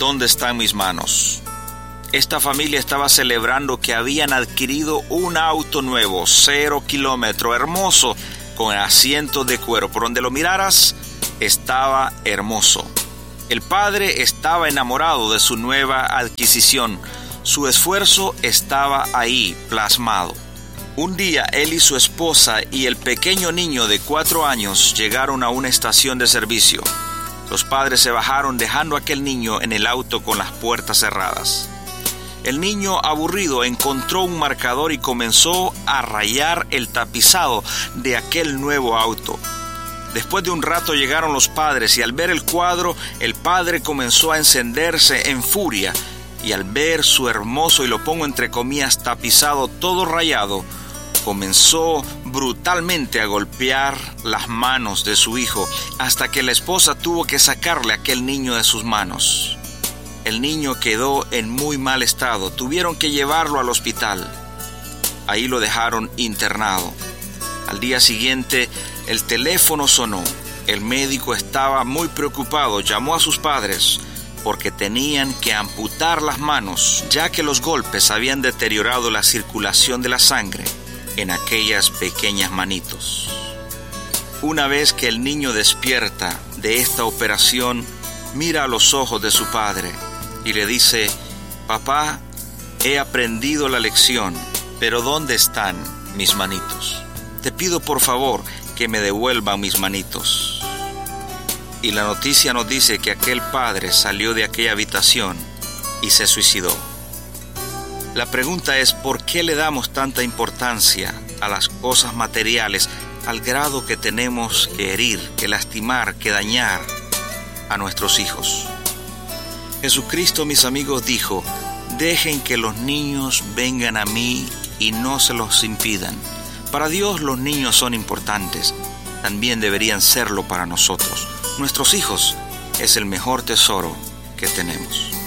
¿dónde están mis manos? Esta familia estaba celebrando que habían adquirido un auto nuevo, 0 kilómetro, hermoso, con asientos de cuero. Por donde lo miraras, estaba hermoso. El padre estaba enamorado de su nueva adquisición. Su esfuerzo estaba ahí, plasmado. Un día, él y su esposa y el pequeño niño de 4 años llegaron a una estación de servicio. Los padres se bajaron dejando a aquel niño en el auto con las puertas cerradas. El niño, aburrido, encontró un marcador y comenzó a rayar el tapizado de aquel nuevo auto. Después de un rato llegaron los padres y al ver el cuadro, el padre comenzó a encenderse en furia y al ver su hermoso, y lo pongo entre comillas, tapizado todo rayado, comenzó brutalmente a golpear las manos de su hijo hasta que la esposa tuvo que sacarle a aquel niño de sus manos. El niño quedó en muy mal estado. Tuvieron que llevarlo al hospital. Ahí lo dejaron internado. Al día siguiente, el teléfono sonó. El médico estaba muy preocupado. Llamó a sus padres porque tenían que amputar las manos, ya que los golpes habían deteriorado la circulación de la sangre en aquellas pequeñas manitos. Una vez que el niño despierta de esta operación, mira a los ojos de su padre y le dice: papá, he aprendido la lección, pero ¿dónde están mis manitos? Te pido por favor que me devuelvan mis manitos. Y la noticia nos dice que aquel padre salió de aquella habitación y se suicidó. La pregunta es: ¿por qué le damos tanta importancia a las cosas materiales al grado que tenemos que herir, que lastimar, que dañar a nuestros hijos? Jesucristo, mis amigos, dijo: dejen que los niños vengan a mí y no se los impidan. Para Dios los niños son importantes, también deberían serlo para nosotros. Nuestros hijos es el mejor tesoro que tenemos.